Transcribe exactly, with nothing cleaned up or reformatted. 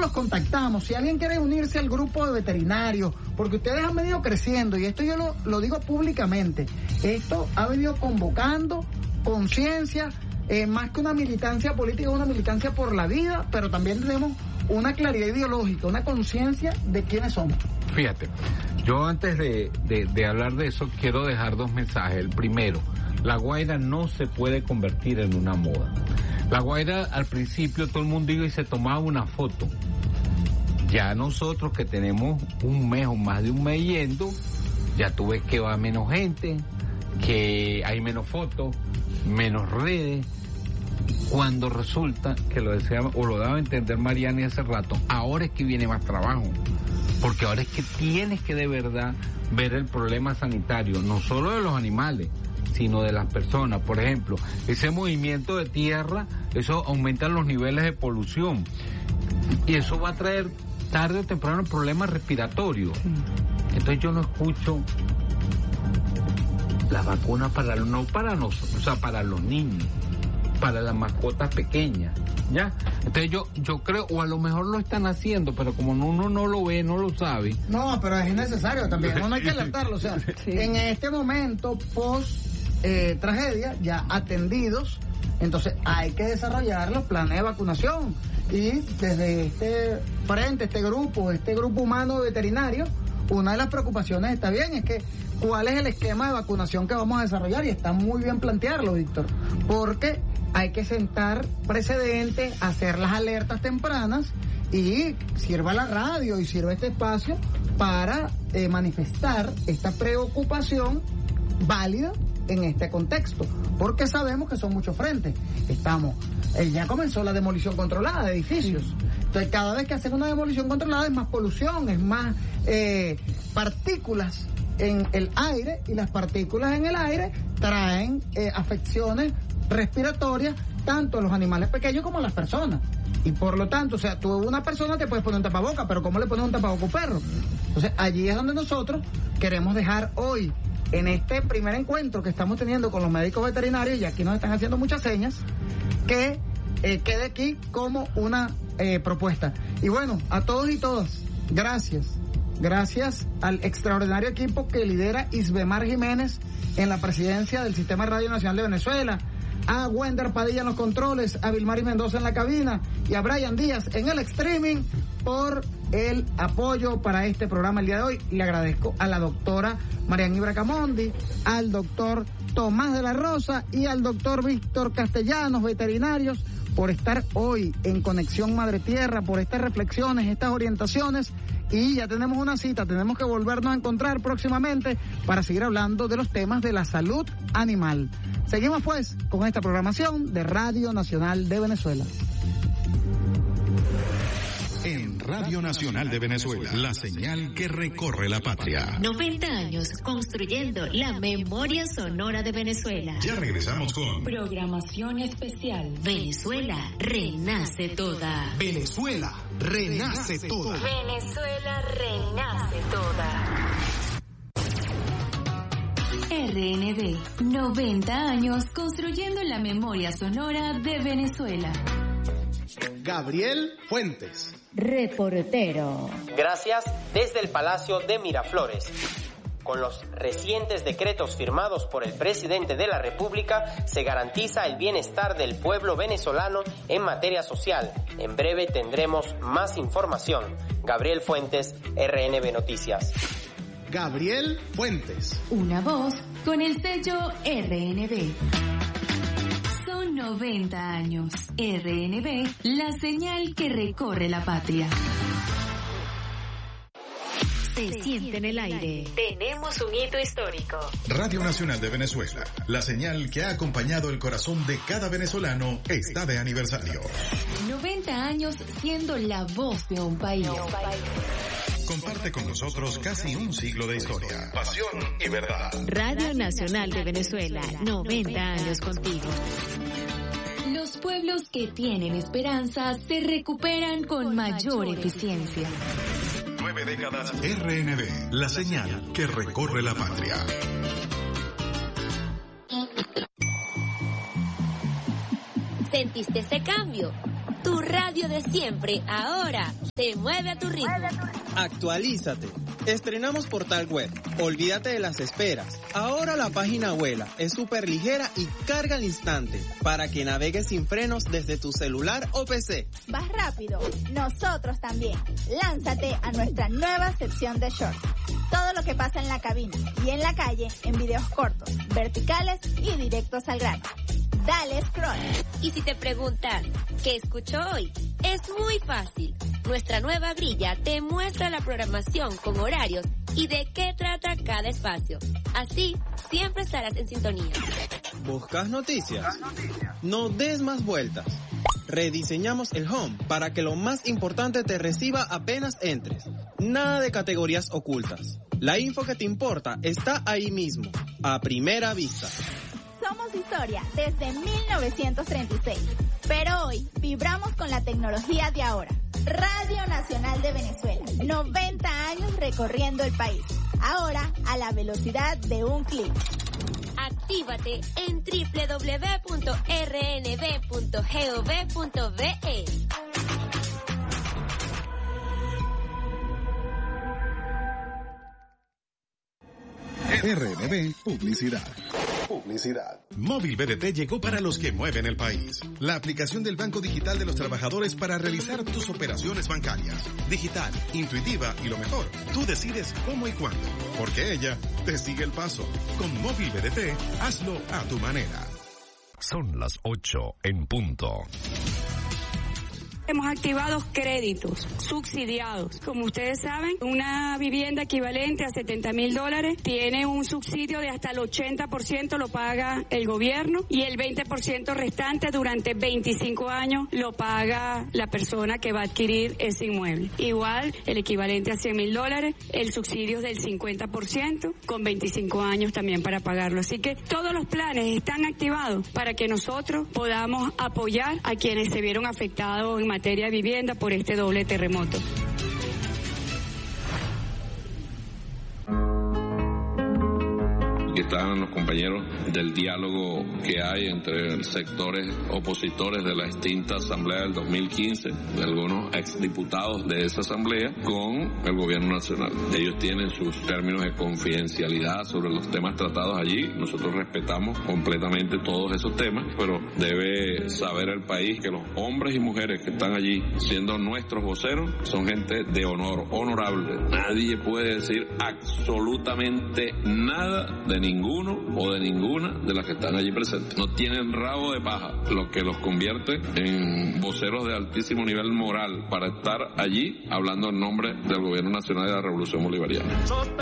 los contactamos. Si alguien quiere unirse al grupo de veterinarios, porque ustedes han venido creciendo, y esto yo lo, lo digo públicamente, esto ha venido convocando conciencia, eh, más que una militancia política, una militancia por la vida, pero también tenemos una claridad ideológica, una conciencia de quiénes somos. Fíjate, yo antes de, de, de hablar de eso quiero dejar dos mensajes. El primero, la guaira no se puede convertir en una moda. La guaira al principio todo el mundo iba y se tomaba una foto. Ya nosotros que tenemos un mes o más de un mes yendo, ya tú ves que va menos gente, que hay menos fotos, menos redes, cuando resulta, que lo decía, o lo daba a entender Mariani hace rato, ahora es que viene más trabajo, porque ahora es que tienes que de verdad ver el problema sanitario, no solo de los animales, sino de las personas. Por ejemplo, ese movimiento de tierra, eso aumenta los niveles de polución, y eso va a traer tarde o temprano problemas respiratorios. Entonces yo no escucho la vacuna para, no para nosotros, o sea, para los niños, para las mascotas pequeñas, ¿ya? Entonces yo yo creo, o a lo mejor lo están haciendo, pero como uno no lo ve, no lo sabe. No, pero es necesario también, no, no hay que alertarlo, o sea, sí. En este momento, post eh, tragedia, ya atendidos, entonces hay que desarrollar los planes de vacunación, y desde este frente, este grupo, este grupo humano veterinario, una de las preocupaciones está bien, es que cuál es el esquema de vacunación que vamos a desarrollar, y está muy bien plantearlo, Víctor, porque hay que sentar precedentes, hacer las alertas tempranas, y sirva la radio y sirva este espacio para eh, manifestar esta preocupación válida en este contexto, porque sabemos que son muchos frentes. Estamos, eh, ya comenzó la demolición controlada de edificios, entonces cada vez que hacen una demolición controlada es más polución, es más eh, partículas en el aire, y las partículas en el aire traen eh, afecciones respiratorias tanto a los animales pequeños como a las personas, y por lo tanto, o sea, tú una persona te puedes poner un tapaboca, pero ¿cómo le pones un tapaboca a un perro? Entonces allí es donde nosotros queremos dejar hoy, en este primer encuentro que estamos teniendo con los médicos veterinarios, y aquí nos están haciendo muchas señas, que eh, quede aquí como una eh, propuesta. Y bueno, a todos y todas, gracias. Gracias al extraordinario equipo que lidera Isbemar Jiménez en la presidencia del Sistema Radio Nacional de Venezuela, a Wender Padilla en los controles, a Vilmari Mendoza en la cabina, y a Brian Díaz en el streaming por el apoyo para este programa el día de hoy. Le agradezco a la doctora Mariani Bracamondi, al doctor Tomás de la Rosa y al doctor Víctor Castellanos, veterinarios, por estar hoy en Conexión Madre Tierra, por estas reflexiones, estas orientaciones, y ya tenemos una cita, tenemos que volvernos a encontrar próximamente para seguir hablando de los temas de la salud animal. Seguimos pues con esta programación de Radio Nacional de Venezuela. En Radio Nacional de Venezuela, la señal que recorre la patria. noventa años construyendo la memoria sonora de Venezuela. Ya regresamos con programación especial. Venezuela renace toda. Venezuela renace toda. Venezuela renace toda. R N V, noventa años construyendo la memoria sonora de Venezuela. Gabriel Fuentes, reportero. Gracias desde el Palacio de Miraflores. Con los recientes decretos firmados por el presidente de la República, se garantiza el bienestar del pueblo venezolano en materia social. En breve tendremos más información. Gabriel Fuentes, R N V Noticias. Gabriel Fuentes. Una voz con el sello R N V. Son noventa años. R N V, la señal que recorre la patria. Se siente en el aire. Tenemos un hito histórico. Radio Nacional de Venezuela, la señal que ha acompañado el corazón de cada venezolano, está de aniversario. noventa años siendo la voz de un país. Comparte con nosotros casi un siglo de historia, pasión y verdad. Radio Nacional de Venezuela, noventa años contigo. Los pueblos que tienen esperanza se recuperan con mayor eficiencia. Nueve décadas. R N V, la señal que recorre la patria. ¿Sentiste ese cambio? Tu radio de siempre ahora se mueve a tu ritmo. Actualízate. Estrenamos portal web. Olvídate de las esperas. Ahora la página vuela, es súper ligera y carga al instante para que navegues sin frenos desde tu celular o P C. ¿Vas rápido? Nosotros también. Lánzate a nuestra nueva sección de shorts. Todo lo que pasa en la cabina y en la calle en videos cortos, verticales y directos al grano. Dale scroll. Y si te preguntas, ¿qué escucho hoy? Es muy fácil. Nuestra nueva grilla te muestra la programación con horarios y de qué trata cada espacio. Así, siempre estarás en sintonía. ¿Buscas noticias? No des más vueltas. Rediseñamos el home para que lo más importante te reciba apenas entres. Nada de categorías ocultas. La info que te importa está ahí mismo, a primera vista. Somos historia desde mil novecientos treinta y seis, pero hoy vibramos con la tecnología de ahora. Radio Nacional de Venezuela, noventa años recorriendo el país, ahora a la velocidad de un clic. Actívate en doble u doble u doble u punto r n b punto gov punto b e. R N B Publicidad. Publicidad. Móvil B D T llegó para los que mueven el país. La aplicación del Banco Digital de los Trabajadores para realizar tus operaciones bancarias. Digital, intuitiva y lo mejor, tú decides cómo y cuándo. Porque ella te sigue el paso. Con Móvil B D T, hazlo a tu manera. Son las ocho en punto. Hemos activado créditos subsidiados. Como ustedes saben, una vivienda equivalente a setenta mil dólares tiene un subsidio de hasta el ochenta por ciento lo paga el gobierno y el veinte por ciento restante durante veinticinco años lo paga la persona que va a adquirir ese inmueble. Igual, el equivalente a cien mil dólares, el subsidio es del cincuenta por ciento con veinticinco años también para pagarlo. Así que todos los planes están activados para que nosotros podamos apoyar a quienes se vieron afectados en materia de vivienda por este doble terremoto. Aquí están los compañeros del diálogo que hay entre sectores opositores de la extinta asamblea del dos mil quince, de algunos exdiputados de esa asamblea, con el gobierno nacional. Ellos tienen sus términos de confidencialidad sobre los temas tratados allí. Nosotros respetamos completamente todos esos temas, pero debe saber el país que los hombres y mujeres que están allí siendo nuestros voceros son gente de honor, honorable. Nadie puede decir absolutamente nada de ninguno o de ninguna de las que están allí presentes. No tienen rabo de paja, lo que los convierte en voceros de altísimo nivel moral para estar allí hablando en nombre del Gobierno Nacional de la Revolución Bolivariana.